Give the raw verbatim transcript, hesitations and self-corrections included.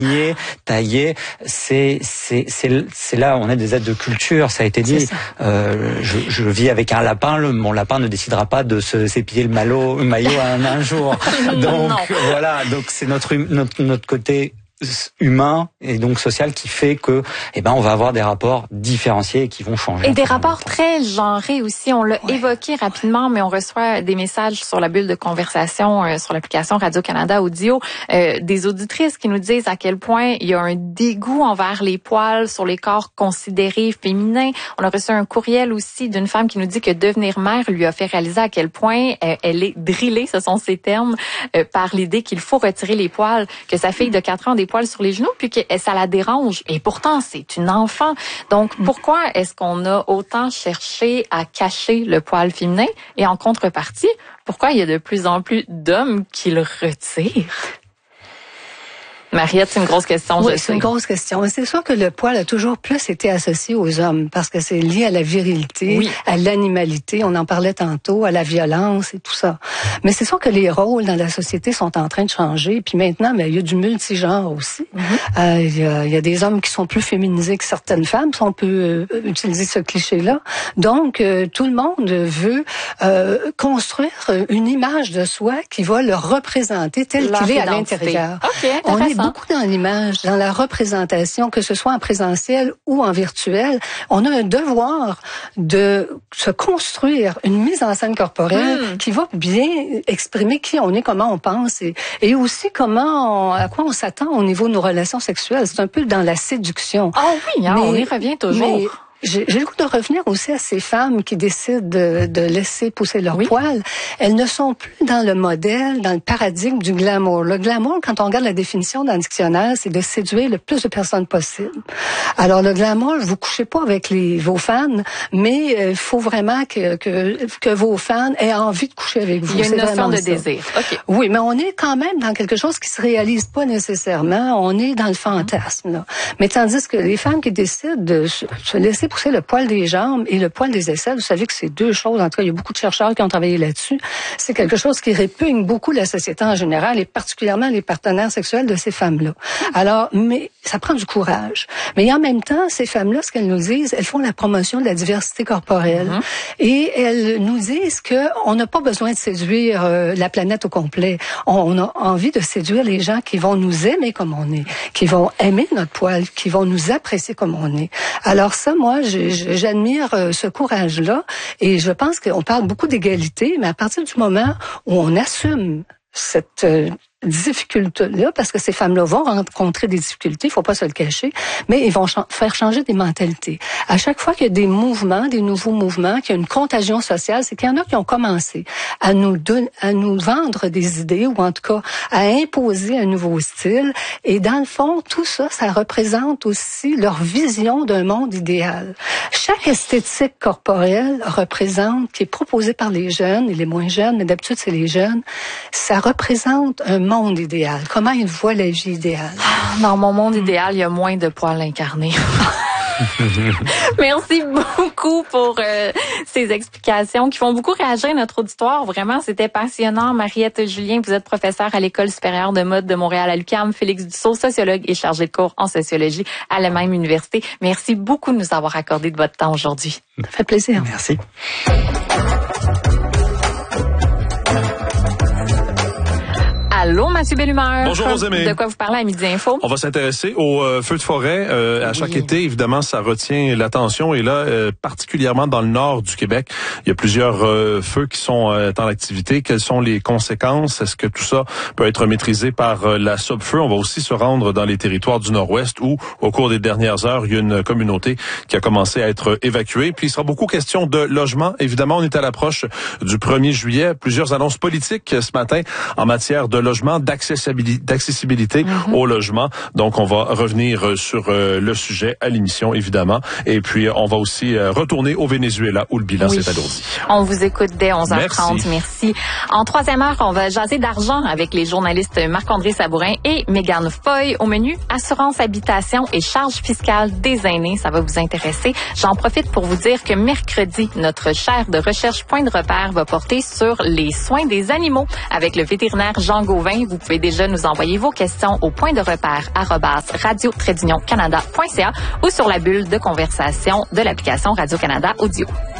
taillé, c'est c'est c'est c'est là où on a des aides de culture, ça a été dit. Euh, je, je vis avec un lapin, le, mon lapin ne décidera pas de se s'épiler le maillot, maillot un, un jour. Donc non. voilà, donc c'est notre notre notre côté humain et donc social qui fait que eh ben on va avoir des rapports différenciés et qui vont changer. Et des rapports très genrés aussi, on l'a ouais. évoqué rapidement, mais on reçoit des messages sur la bulle de conversation euh, sur l'application Radio-Canada Audio, euh, des auditrices qui nous disent à quel point il y a un dégoût envers les poils sur les corps considérés féminins. On a reçu un courriel aussi d'une femme qui nous dit que devenir mère lui a fait réaliser à quel point euh, elle est drillée, ce sont ces termes, euh, par l'idée qu'il faut retirer les poils, que sa fille de quatre ans a des poils sur les genoux, puis que ça la dérange. Et pourtant, c'est une enfant. Donc, pourquoi est-ce qu'on a autant cherché à cacher le poil féminin? Et en contrepartie, pourquoi il y a de plus en plus d'hommes qui le retirent? Mariette, c'est une grosse question. Oui, c'est une grosse question. C'est sûr que le poil a toujours plus été associé aux hommes parce que c'est lié à la virilité, oui. à l'animalité, on en parlait tantôt, à la violence et tout ça. Mais c'est sûr que les rôles dans la société sont en train de changer. Puis maintenant, mais il y a du multigenre aussi. Mm-hmm. Euh, il, y a, il y a des hommes qui sont plus féminisés que certaines femmes, si on peut euh, utiliser ce cliché-là. Donc, euh, tout le monde veut euh, construire une image de soi qui va le représenter tel qu'il est à l'intérieur. Okay, on est beaucoup dans l'image, dans la représentation, que ce soit en présentiel ou en virtuel. On a un devoir de se construire une mise en scène corporelle mmh. qui va bien exprimer qui on est, comment on pense et, et aussi comment on, à quoi on s'attend au niveau de nos relations sexuelles. C'est un peu dans la séduction. Ah oui, hein, mais, on y revient toujours. Mais, J'ai, j'ai le goût de revenir aussi à ces femmes qui décident de, de laisser pousser leurs oui. poils. Elles ne sont plus dans le modèle, dans le paradigme du glamour. Le glamour, quand on regarde la définition dans le dictionnaire, c'est de séduire le plus de personnes possible. Alors le glamour, vous couchez pas avec les, vos fans, mais il euh, faut vraiment que, que, que vos fans aient envie de coucher avec vous. Il y a une c'est notion de ça. désir. Okay. Oui, mais on est quand même dans quelque chose qui se réalise pas nécessairement. On est dans le fantasme. Là. Mais tandis que les femmes qui décident de se, se laisser pousser le poil des jambes et le poil des aisselles, vous savez que c'est deux choses, en tout cas, il y a beaucoup de chercheurs qui ont travaillé là-dessus. C'est quelque chose qui répugne beaucoup la société en général et particulièrement les partenaires sexuels de ces femmes-là. Alors, mais ça prend du courage. Mais en même temps, ces femmes-là, ce qu'elles nous disent, elles font la promotion de la diversité corporelle mm-hmm. et elles nous disent que on n'a pas besoin de séduire euh, la planète au complet. On, on a envie de séduire les gens qui vont nous aimer comme on est, qui vont aimer notre poil, qui vont nous apprécier comme on est. Alors ça, moi, j'ai j'admire ce courage-là et je pense qu'on parle beaucoup d'égalité, mais à partir du moment où on assume cette difficulté-là, parce que ces femmes-là vont rencontrer des difficultés, il faut pas se le cacher, mais ils vont ch- faire changer des mentalités. À chaque fois qu'il y a des mouvements, des nouveaux mouvements, qu'il y a une contagion sociale, c'est qu'il y en a qui ont commencé à nous don- à nous vendre des idées, ou en tout cas à imposer un nouveau style. Et dans le fond, tout ça, ça représente aussi leur vision d'un monde idéal. Chaque esthétique corporelle représente, qui est proposée par les jeunes et les moins jeunes, mais d'habitude c'est les jeunes, ça représente un monde idéal. Comment ils voient la vie idéale? Dans mon monde idéal, il y a moins de poils incarnés. Merci beaucoup pour euh, ces explications qui font beaucoup réagir notre auditoire. Vraiment, c'était passionnant. Mariette Julien, vous êtes professeure à l'École supérieure de mode de Montréal à l'U Q A M. Félix Dussault, sociologue et chargé de cours en sociologie à la même université. Merci beaucoup de nous avoir accordé de votre temps aujourd'hui. Ça fait plaisir. Merci. Allô, Mathieu Bellumeur. Bonjour, Rosemée. De quoi vous parlez à Midi Info? On va s'intéresser aux euh, feux de forêt. Euh, à oui. chaque été, évidemment, ça retient l'attention. Et là, euh, particulièrement dans le nord du Québec, il y a plusieurs euh, feux qui sont euh, en activité. Quelles sont les conséquences? Est-ce que tout ça peut être maîtrisé par euh, la Sopfeu? On va aussi se rendre dans les territoires du nord-ouest où, au cours des dernières heures, il y a une communauté qui a commencé à être évacuée. Puis, il sera beaucoup question de logement. Évidemment, on est à l'approche du premier juillet. Plusieurs annonces politiques ce matin en matière de logement. d'accessibilité, d'accessibilité mm-hmm. au logement. Donc, on va revenir sur euh, le sujet à l'émission, évidemment. Et puis, on va aussi euh, retourner au Venezuela où le bilan oui. s'est alourdi. On vous écoute dès onze heures trente. Merci. Merci. En troisième heure, on va jaser d'argent avec les journalistes Marc-André Sabourin et Mégane Foy. Au menu, assurance habitation et charges fiscales des aînés. Ça va vous intéresser. J'en profite pour vous dire que mercredi, notre chaire de recherche Point de repère va porter sur les soins des animaux avec le vétérinaire Jean Gauthier. Gauvin. Vous pouvez déjà nous envoyer vos questions au point de repère arobase radio trait d'union canada point c a ou sur la bulle de conversation de l'application Radio-Canada Audio.